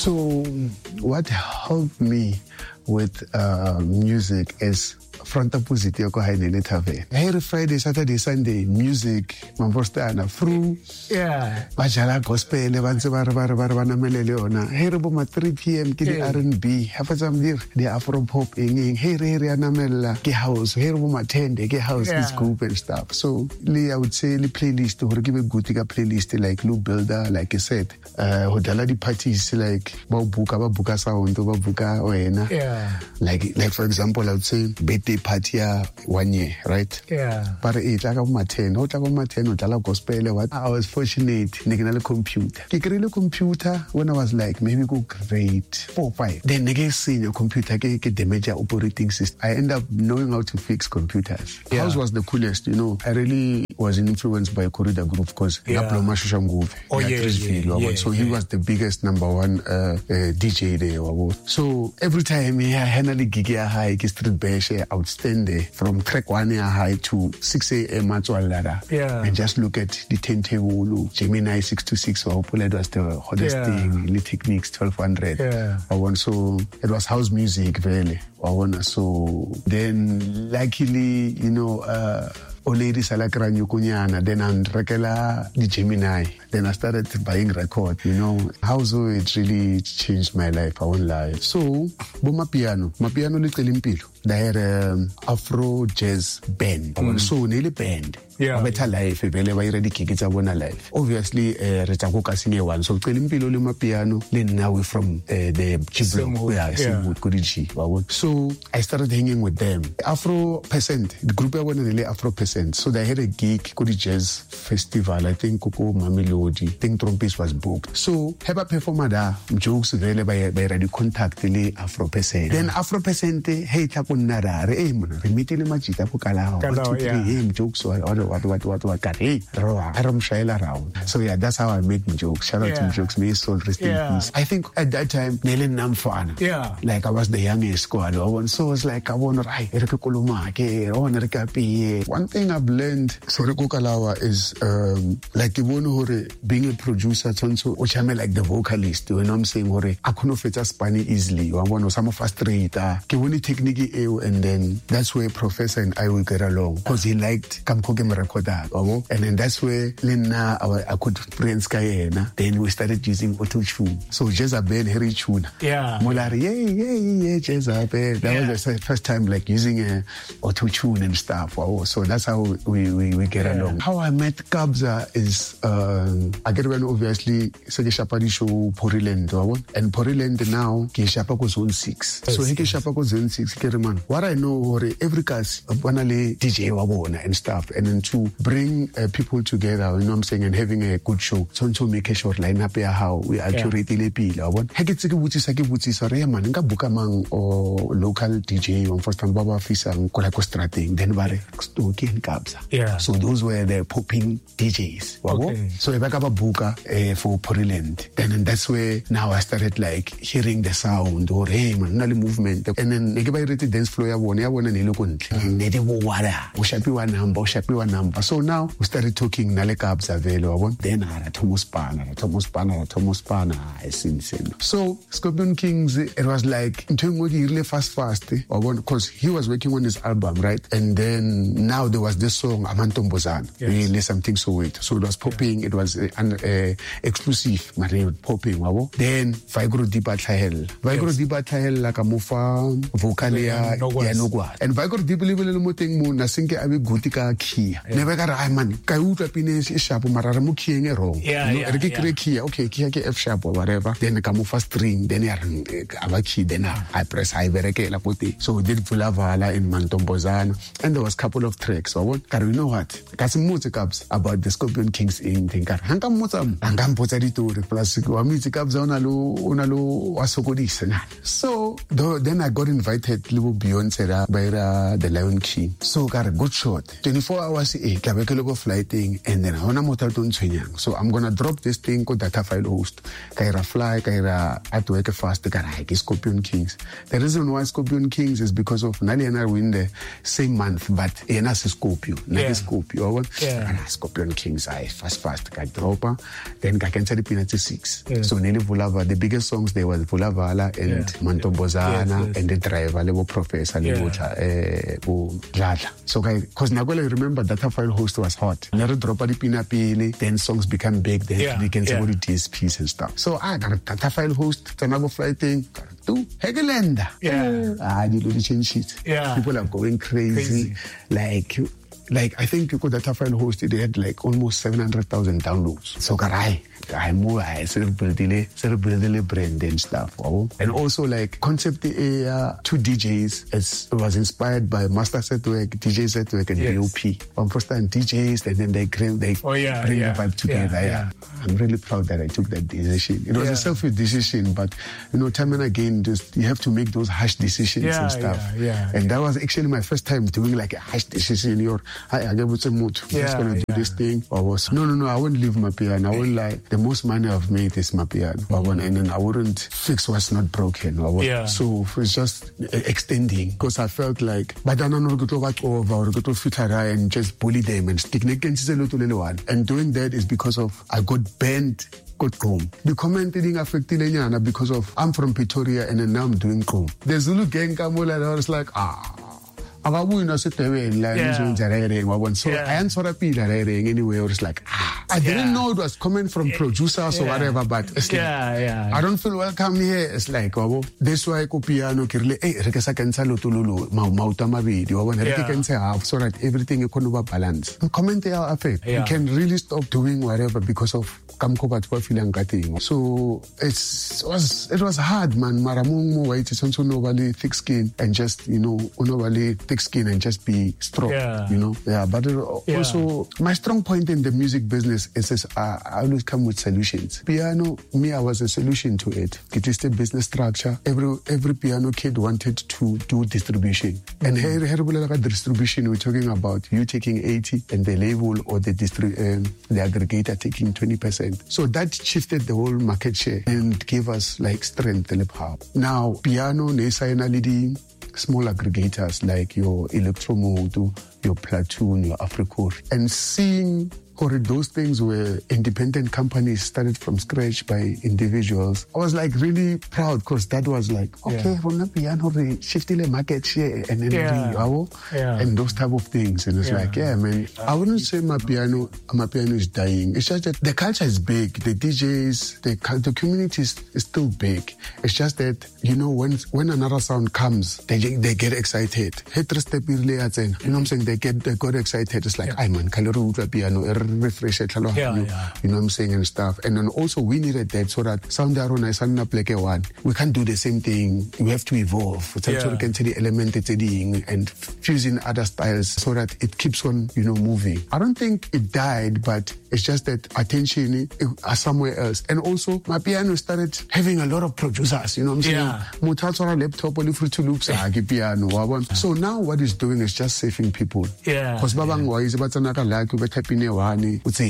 So what helped me with music is front opposite yoko hainele tavern. Every Friday, Saturday, Sunday, music, mambostana, through bajala gospel, banamelele ona. Here about 3 p.m. ki the R&B, have some the Afro pop inging. Here anamela ki house. Here about 10 ki house this group and stuff. So I would say the playlist or give a good playlist like Loop Builder, like I said. Hodala di parties like buka sound, buka oena. Like for example, I would say birthday party 1 year, right? But it like on 10, gospel. What I was fortunate, nigga computer. Kikere computer when I was like maybe go grade 4, 5. Then nigga senior computer get the major operating system. I end up knowing how to fix computers. House was the coolest, you know. I really was influenced by Corridor Group because so he was the biggest #1 DJ there. So every time I handle gig high, street bash, I would stand there from track 1 high to 6 a.m. and just look at the turntable. Gemini 626 or that was the hottest thing. Elite Techniques 1200. So it was house music, really. So then luckily, you know, ladies alakra nyukunyana, then andrekela the Gemini. Then I started buying record, you know. How so it really changed my life, our own life. So, my piano little impilo. There Afro jazz band. So nearly band. Better life, vele ba iredi kikitsa bona life. Obviously, retakoka sinye one. So impilo le ma piano, then now we from the Chiblo. So I started hanging with them. Afro Percent, the group I wanted really Afro Percent. So they had a gig, Kuri Jazz Festival. I think Coco Mamelodi, I think Trumpis was booked. So Heba performer da jokes vele by radio contact le Afro Percent. Then Afro Percent, hey tapunara, hey mona, remitile machita pukalao. Hey jokes or what hey Aram Shaila around. So yeah, that's how I make jokes. Shout out to jokes, may soul rest in peace. I think at that time Nelen Namfana. Like I was the youngest squad. So I was like I want to write one thing I've learned sorry Kukalawa is like being a producer so like the vocalist, you know what I'm saying? I couldn't fit a Spanish easily. I want some frustrator. Technique and then that's where Professor and I will get along because he liked Kamkoge recorder. And then that's where Lena I could friends Kayena. Then we started using auto-tune. So Jezabel Harry Tune. Molari, yeah, Jezabel. That was the first time like using auto-tune and stuff. So that's how we get along. How I met Kabza is I get when obviously Sege Shapadi show Poriland. And Poriland now Ki Shapako Zone 6. So Hiki Shapako Zone 6 Keriman. What I know every cast Banale DJ Wabona and stuff. And then to bring people together, you know what I'm saying, and having a good show. So to make a short line up here how we accurately pila. Hekitsiki buti sorry man nga buka mang or local DJ on first time Baba Fisang Kolako Strating then bare Stoki and Kabza. So those were the popping DJs. So if I got a buka for Poriland, then that's where now I started like hearing the sound or hey man nali movement. And then nigga dance floor ya wona nilukunti. Nede wara. Ushapi wa number. So now we started talking nale Kabza velo. Then Thomas Pana. I seen. So Scorpion Kings, it was like really fast because he was working on his album, right? And then now there was this song Amantombozana. Really something so it. So it was popping. It was exclusive material popping. Then Vigro Diba Tlahel like a mufa vocalia Nogwa. And Vigro Diba Limuting Moon Nasinke Abi Gutika Key. Never got a man. Kayuta Pines Sharp Mararamu King wrong. Okay, Kia F sharp or whatever. Then the Kamufa string, then Abaki, then I press high vereke la puti. So we did Fulavala in Mantombozana, and there was a couple of tracks. So what? You know what? Got some music ups about the Scorpion Kings in Tinker. Hangam Motam, Hangam Potaritu, the classic music ups on Alu Wasokodis. So then I got invited to Beyonce by the Lion King. So got a good shot. 24 hours go flighting, and then hona motor don't tshwenyang. So I'm gonna drop this thing called data file host. Kaira fly, kaira at work fast, kaira Scorpion Kings. The reason why Scorpion Kings is because of Nali and I win the same month, but enas Scorpio, not Scorpio. Scorpion Kings, I fast, ka dropper, then ka kenza the Peanuts 6. So Nelly Vulava, the biggest songs there was Vulavala and Mantobozana and the driver, level professor, level Jala. So because Nagola remember data file host was hot. Never drop the Pina Pili, then songs become big, then we can see all the DSPs and stuff. So I got a data file host, Tanago flighting, to Hegelenda. You do the change sheet. People are going crazy. Like I think data file host, they had like almost 700,000 downloads. So I more build the brand and stuff. And also like concept two DJs. It was inspired by Master Setwork, DJ Setwork, and BOP. First time DJs, and then they bring the vibe together. I'm really proud that I took that decision. It was a selfish decision, but time and again, just you have to make those harsh decisions and stuff. And that was actually my first time doing like a harsh decision. I gave it a mood. Just gonna do this thing. I was no, I won't leave my piano. I won't lie. The most money I've made is my piano. And then I wouldn't fix what's not broken. So it's just extending because I felt like but I don't know go to over or go to future and just bully them and stick against the little one. And doing that is because of I got banned. The commenting affected Lenyana because of I'm from Pretoria and then now I'm doing Chrome. The Zulu gang came and I was like, so I answered a pila anyway. I was like, I didn't know it was coming from producers or whatever, but it's like, I don't feel welcome here. It's like, this way I piano kirle, rekesa kensa lotululu, mauta mabidi, so that everything is balance. Comment affect. You can really stop doing whatever because of so it was hard, man. Maramung wait it's also nobody thick skin and just nobody thick skin and just be strong. But also my strong point in the music business is I always come with solutions. Piano, I was a solution to it. It is the business structure. Every piano kid wanted to do distribution. And here distribution, we're talking about you taking 80 and the label or the aggregator taking 20%. So that shifted the whole market share and gave us like strength and power. Now, piano, leading small aggregators like your Electromoto, your Platoon, your Africore, and seeing those things where independent companies started from scratch by individuals. I was like really proud because that was like, from the piano, shifting the market share and then and those type of things. And it's like, man, I wouldn't say my piano is dying. It's just that the culture is big. The DJs, the community is still big. It's just that, when another sound comes, they get excited. You know what I'm saying? They got excited. It's like, man, piano, refresh it, you know what I'm saying, and stuff. And then also we needed that so that sound arona is not like one. We can't do the same thing. We have to evolve. So we can take the element and fusing other styles so that it keeps on, moving. I don't think it died, but it's just that attention is somewhere else. And also my piano started having a lot of producers, you know what I'm saying? Laptop or Fruity Loops piano. So now what it's doing is just saving people. Because so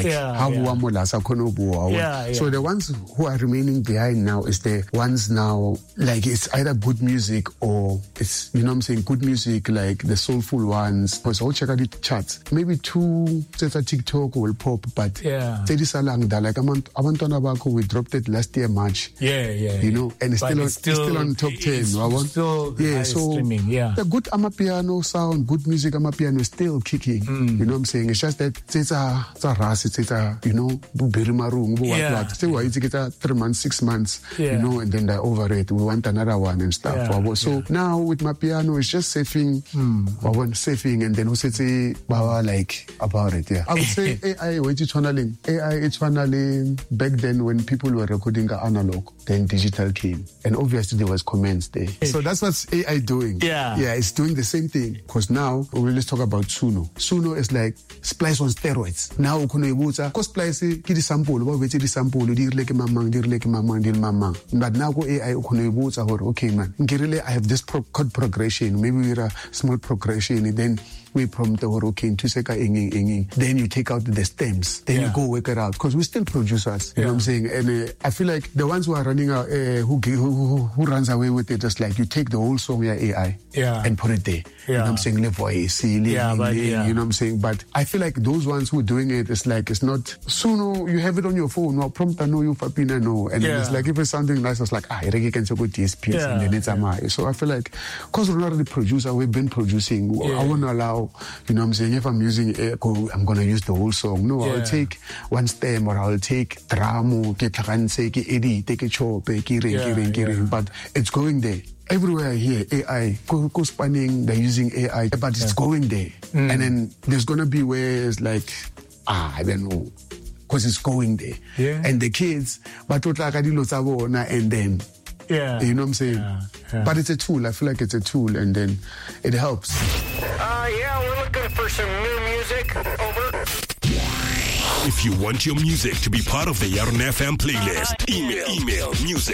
the ones who are remaining behind now is the ones now like it's either good music or it's good music like the soulful ones. Because I'll check out the charts. Maybe two TikTok will pop, but like Abantwana Bako, we dropped it last year March. And it's still on top 10. So the good amapiano sound, good music amapiano is still kicking. You know what I'm saying? It's just that it's a what 3 months, 6 months, and then they're over it. We want another one and stuff. So now with my piano, it's just saving, and then we say like about it. I would say AI, it's channeling. Back then when people were recording analog, then digital came, and obviously there was comments there. So that's what AI doing. It's doing the same thing. Because now we let's talk about Suno. Suno is like Splice on steroids. steroids. Now kono ibutsa ko splice ke di sample ba betse di sample di rile ke mamang. But now go AI kono ibutsa hore okay man, ngirile I have this code progression, maybe we a small progression, then we prompt the okay into seka enging. Then you take out the stems, then you go work it out because we still producers. You know what I'm saying? And I feel like the ones who are running who runs away with it, just like you take the whole song AI and put it there. You know what I'm saying? Le voice, you know what I'm saying? But I feel like those ones who are doing it, it's like it's not soon you have it on your phone, no prompt no you papina no. And it's like if it's something nice, it's like I can go DSPs and then it's am. So I feel like because we're not the producer, we've been producing. I won't allow, you know what I'm saying, if I'm using I'm gonna use the whole song. No, I'll take one stem or I'll take drum, but it's going there. Everywhere I hear AI, go spanning, they're using AI, but it's going there. And then there's gonna be where it's like, I don't know, because it's going there. And the kids, but and then you know what I'm saying? But it's a tool. I feel like it's a tool, and then it helps. We're looking for some new music. Over. If you want your music to be part of the Yarona FM playlist, email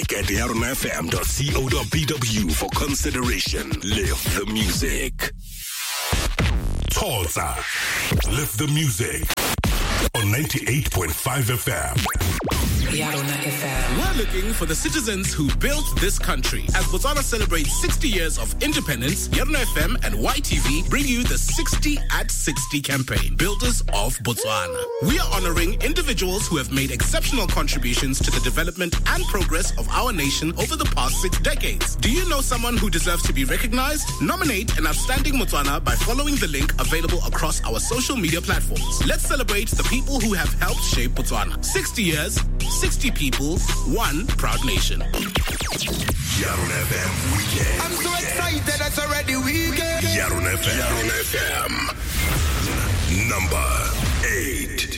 music@yaronafm.co.bw for consideration. Live the music. Tulsa. Live the music on 98.5 FM. Yarona FM. We're looking for the citizens who built this country. As Botswana celebrates 60 years of independence, Yarona FM and YTV bring you the 60 at 60 campaign, Builders of Botswana. We are honoring individuals who have made exceptional contributions to the development and progress of our nation over the past 6 decades. Do you know someone who deserves to be recognized? Nominate an outstanding Botswana by following the link available across our social media platforms. Let's celebrate the people who have helped shape Botswana. 60 years, 60 people, one proud nation. Yarona FM Weekend. I'm so excited, it's already weekend. Yarona FM. Number 8.